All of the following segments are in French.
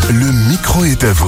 le micro est à vous.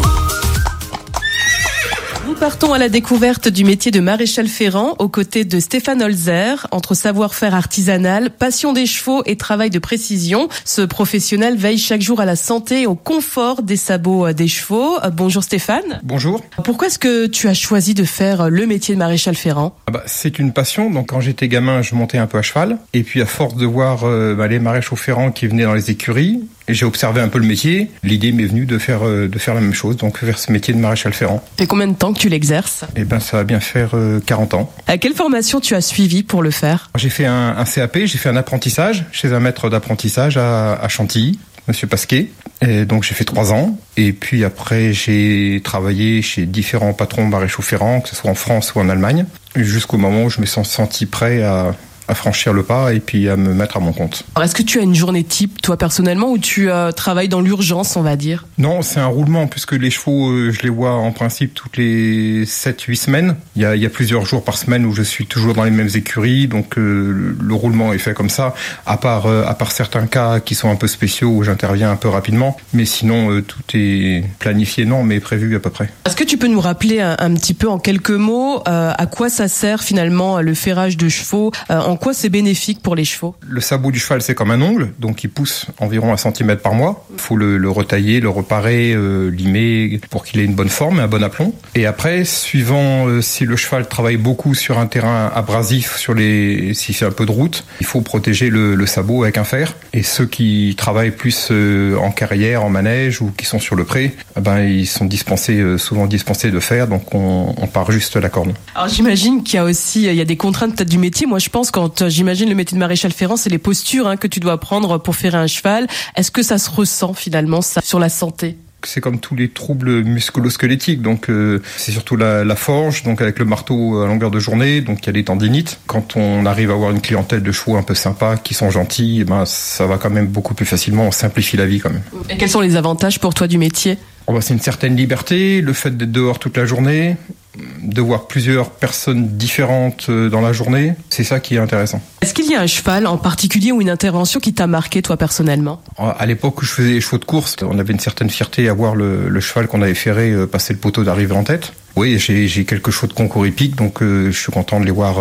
Nous partons à la découverte du métier de maréchal ferrant aux côtés de Stéphane Holzer. Entre savoir-faire artisanal, passion des chevaux et travail de précision, ce professionnel veille chaque jour à la santé et au confort des sabots des chevaux. Bonjour Stéphane. Bonjour. Pourquoi est-ce que tu as choisi de faire le métier de maréchal ferrant ? C'est une passion. Donc quand j'étais gamin, je montais un peu à cheval. Et puis à force de voir les maréchaux ferrants qui venaient dans les écuries, et j'ai observé un peu le métier. L'idée m'est venue de faire la même chose, donc faire ce métier de maréchal ferrant. Ça fait combien de temps que tu l'exerces ? Ça va bien faire 40 ans. Quelle formation tu as suivi pour le faire ? J'ai fait un CAP, j'ai fait un apprentissage chez un maître d'apprentissage à Chantilly, Monsieur Pasquet. Et donc j'ai fait 3 ans. Et puis après j'ai travaillé chez différents patrons maréchaux ferrants, que ce soit en France ou en Allemagne, jusqu'au moment où je me suis senti prêt à franchir le pas et puis à me mettre à mon compte. Alors, est-ce que tu as une journée type, toi personnellement, où tu travailles dans l'urgence, on va dire ? Non, c'est un roulement, puisque les chevaux, je les vois en principe toutes les 7-8 semaines. Il y a plusieurs jours par semaine où je suis toujours dans les mêmes écuries, donc le roulement est fait comme ça, à part certains cas qui sont un peu spéciaux où j'interviens un peu rapidement, mais sinon tout est planifié, non, mais prévu à peu près. Est-ce que tu peux nous rappeler un petit peu en quelques mots à quoi ça sert finalement le ferrage de chevaux, en quoi c'est bénéfique pour les chevaux ? Le sabot du cheval, c'est comme un ongle, donc il pousse environ 1 centimètre par mois. Il faut le retailler, le reparer, limer pour qu'il ait une bonne forme, un bon aplomb. Et après, suivant si le cheval travaille beaucoup sur un terrain abrasif, s'il fait un peu de route, il faut protéger le sabot avec un fer. Et ceux qui travaillent plus en carrière, en manège ou qui sont sur le pré, ils sont souvent dispensés de fer, donc on part juste la corne. Alors j'imagine qu'il y a des contraintes peut-être du métier. Moi je pense quand j'imagine le métier de maréchal ferrant, c'est les postures que tu dois prendre pour faire un cheval. Est-ce que ça se ressent finalement ça, sur la santé ? C'est comme tous les troubles musculo-squelettiques, donc c'est surtout la forge, donc avec le marteau à longueur de journée, donc il y a les tendinites. Quand on arrive à avoir une clientèle de chevaux un peu sympas, qui sont gentils, ça va quand même beaucoup plus facilement, on simplifie la vie quand même. Et quels sont les avantages pour toi du métier ? C'est une certaine liberté, le fait d'être dehors toute la journée, de voir plusieurs personnes différentes dans la journée, c'est ça qui est intéressant. Est-ce qu'il y a un cheval en particulier ou une intervention qui t'a marqué toi personnellement ? À l'époque où je faisais les chevaux de course, on avait une certaine fierté à voir le cheval qu'on avait ferré passer le poteau d'arrivée en tête. Oui, j'ai quelques chevaux de concours hippiques, donc je suis content de les voir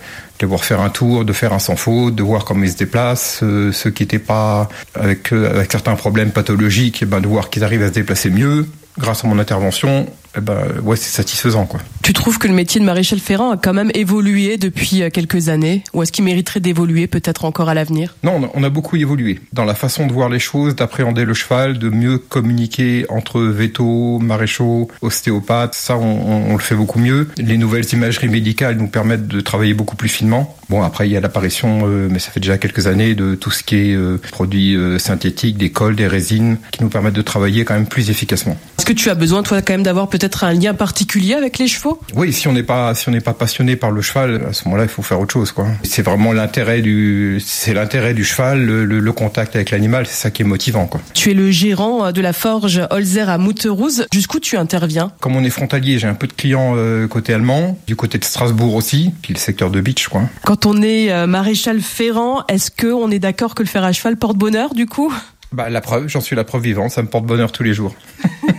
faire un tour, de faire un sans faute, de voir comment ils se déplacent, ceux qui n'étaient pas avec certains problèmes pathologiques, de voir qu'ils arrivent à se déplacer mieux. Grâce à mon intervention, c'est satisfaisant, quoi. Tu trouves que le métier de maréchal ferrant a quand même évolué depuis quelques années ? Ou est-ce qu'il mériterait d'évoluer peut-être encore à l'avenir ? Non, on a beaucoup évolué dans la façon de voir les choses, d'appréhender le cheval, de mieux communiquer entre vétos, maréchaux, ostéopathes. Ça, on le fait beaucoup mieux. Les nouvelles imageries médicales nous permettent de travailler beaucoup plus finement. Après, il y a l'apparition, mais ça fait déjà quelques années, de tout ce qui est produits synthétiques, des cols, des résines, qui nous permettent de travailler quand même plus efficacement. Est-ce que tu as besoin, toi, quand même d'avoir peut-être un lien particulier avec les chevaux ? Oui, si on n'est pas passionné par le cheval, à ce moment-là, il faut faire autre chose, quoi. C'est vraiment l'intérêt du cheval, le contact avec l'animal, c'est ça qui est motivant, quoi. Tu es le gérant de la forge Holzer à Mouterouze. Jusqu'où tu interviens ? Comme on est frontalier, j'ai un peu de clients côté allemand, du côté de Strasbourg aussi, puis le secteur de Bitche, quoi. Quand on est maréchal ferrant, est-ce qu'on est d'accord que le fer à cheval porte bonheur, du coup ? La preuve, j'en suis la preuve vivante, ça me porte bonheur tous les jours.